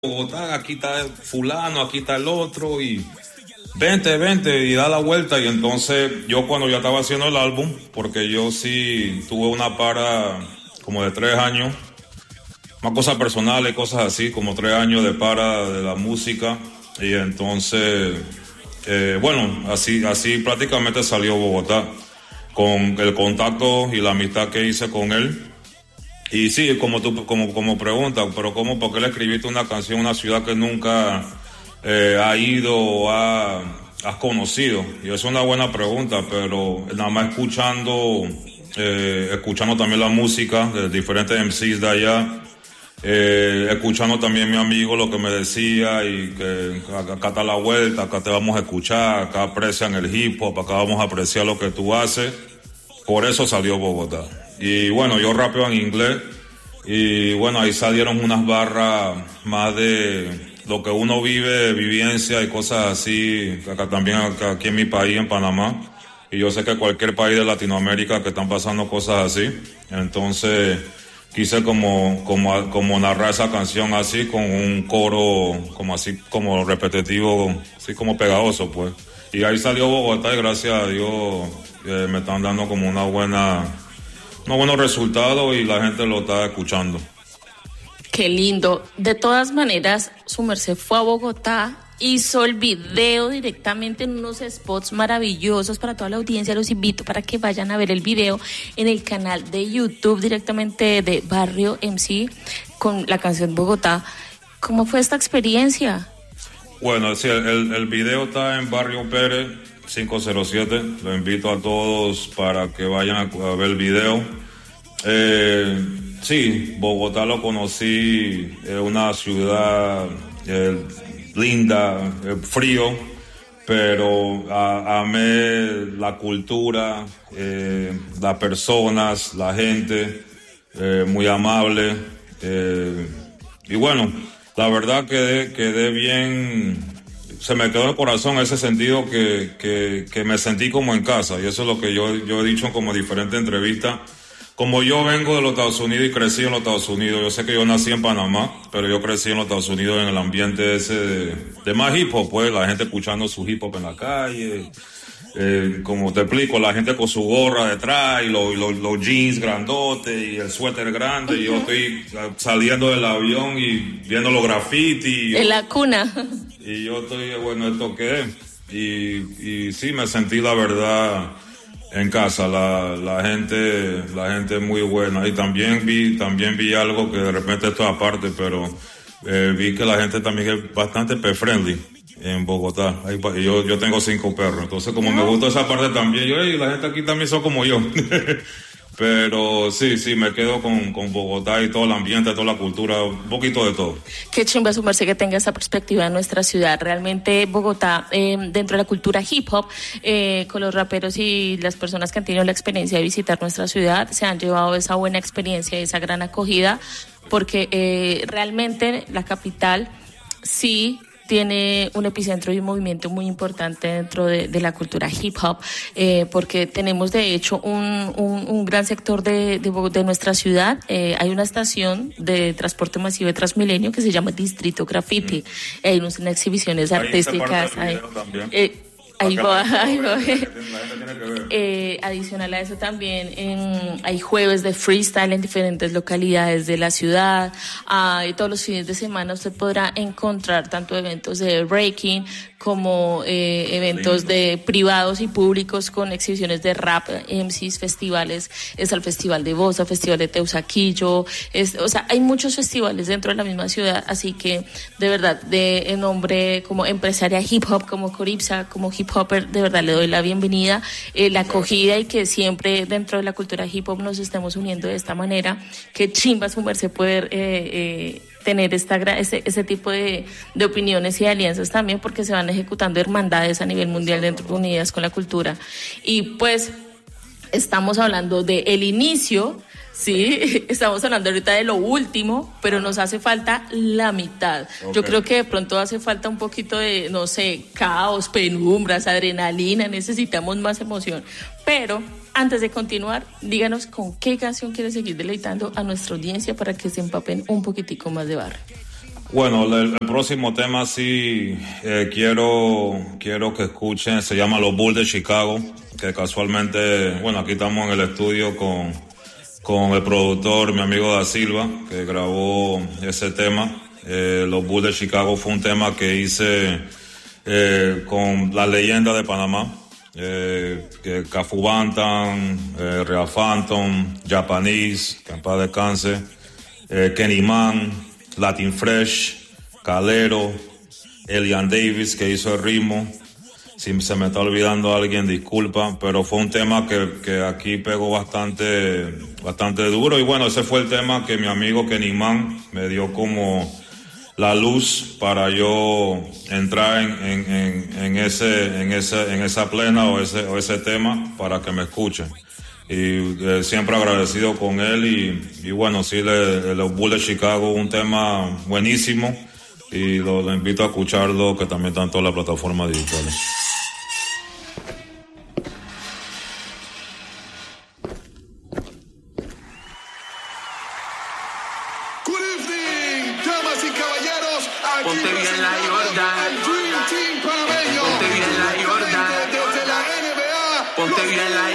Bogotá, aquí está fulano, aquí está el otro y vente y da la vuelta. Y entonces yo cuando ya estaba haciendo el álbum, porque yo sí tuve una para como de 3 años, más cosas personales, cosas así, como 3 años de para de la música. Y entonces, bueno, así prácticamente salió Bogotá, con el contacto y la amistad que hice con él. Y sí, como tú, como pregunta, pero ¿por qué le escribiste una canción a una ciudad que nunca ha ido o has conocido? Y es una buena pregunta, pero nada más escuchando también la música de diferentes MCs de allá, escuchando también mi amigo lo que me decía y que acá está la vuelta, acá te vamos a escuchar, acá aprecian el hip hop, acá vamos a apreciar lo que tú haces. Por eso salió Bogotá. Y bueno, yo rapeo en inglés y bueno, ahí salieron unas barras más de lo que uno vive, vivencia y cosas así, acá también aquí en mi país, en Panamá. Y yo sé que cualquier país de Latinoamérica que están pasando cosas así. Entonces quise como narrar esa canción así con un coro como así como repetitivo, así como pegajoso pues. Y ahí salió Bogotá y gracias a Dios me están dando como unos buenos resultados y la gente lo está escuchando. Qué lindo. De todas maneras, su merced fue a Bogotá, hizo el video directamente en unos spots maravillosos para toda la audiencia. Los invito para que vayan a ver el video en el canal de YouTube directamente de Barrio MC con la canción Bogotá. ¿Cómo fue esta experiencia? Bueno, sí, el video está en Barrio Pérez 507. Lo invito a todos para que vayan a ver el video. Sí, Bogotá lo conocí, es una ciudad linda, frío, pero amé la cultura, las personas, la gente, muy amable. Y bueno, la verdad quedé bien, se me quedó en el corazón ese sentido que me sentí como en casa. Y eso es lo que yo he dicho en como diferentes entrevistas. Como yo vengo de los Estados Unidos y crecí en los Estados Unidos, yo sé que yo nací en Panamá, pero yo crecí en los Estados Unidos en el ambiente ese de más hip hop, pues, la gente escuchando su hip hop en la calle, como te explico, la gente con su gorra detrás y los jeans grandotes y el suéter grande, y yo estoy saliendo del avión y viendo los grafitis. En la cuna. Y yo estoy, bueno, ¿esto qué es? Y sí, me sentí, la verdad, en casa, la gente muy buena. Y también vi algo que de repente esto es aparte, pero vi que la gente también es bastante pet friendly en Bogotá. Yo tengo 5 perros, entonces como me gusta esa parte también, la gente aquí también son como yo. Pero sí, me quedo con Bogotá y todo el ambiente, toda la cultura, un poquito de todo. Qué chimba su merced que tenga esa perspectiva de nuestra ciudad. Realmente Bogotá, dentro de la cultura hip hop, con los raperos y las personas que han tenido la experiencia de visitar nuestra ciudad, se han llevado esa buena experiencia, esa gran acogida, porque realmente la capital sí tiene un epicentro y un movimiento muy importante dentro de la cultura hip hop, porque tenemos de hecho un gran sector de nuestra ciudad. Hay una estación de transporte masivo de Transmilenio que se llama Distrito Graffiti. Hay unas exhibiciones artísticas. Ahí va. Adicional a eso también hay jueves de freestyle en diferentes localidades de la ciudad. Y todos los fines de semana usted podrá encontrar tanto eventos de breaking como eventos de privados y públicos con exhibiciones de rap, MCs, festivales. Está el Festival de Bosa, Festival de Teusaquillo. O sea, hay muchos festivales dentro de la misma ciudad, así que de verdad, en nombre como empresaria hip hop, como Coripsa, como hip hopper, de verdad le doy la bienvenida, la acogida, y que siempre dentro de la cultura hip hop nos estemos uniendo de esta manera. Que chimba su merced poder tener ese tipo de opiniones y alianzas también, porque se van ejecutando hermandades a nivel mundial dentro de unidas con la cultura. Y pues estamos hablando de el inicio. Sí, estamos hablando ahorita de lo último, pero nos hace falta la mitad. Okay. Yo creo que de pronto hace falta un poquito de, no sé, caos, penumbras, adrenalina, necesitamos más emoción. Pero antes de continuar, díganos con qué canción quiere seguir deleitando a nuestra audiencia para que se empapen un poquitico más de barrio. Bueno, el próximo tema sí quiero que escuchen, se llama Los Bulls de Chicago, que casualmente, bueno, aquí estamos en el estudio con el productor, mi amigo Da Silva, que grabó ese tema. Los Bulls de Chicago fue un tema que hice con la leyenda de Panamá, que Cafu Bantam, Real Phantom, Japanese, que en paz descanse, Kenny Man, Latin Fresh, Calero, Elian Davis, que hizo el ritmo. Si se me está olvidando alguien, disculpa, pero fue un tema que aquí pegó bastante duro. Y bueno, ese fue el tema que mi amigo Kenny Man me dio como la luz para yo entrar en esa plena o ese tema para que me escuchen. Y siempre agradecido con él y bueno, sí, los Bulls de Chicago, un tema buenísimo y lo invito a escucharlo, que también está en todas las plataformas digitales. Good evening, damas y caballeros, aquí presentamos al Dream Team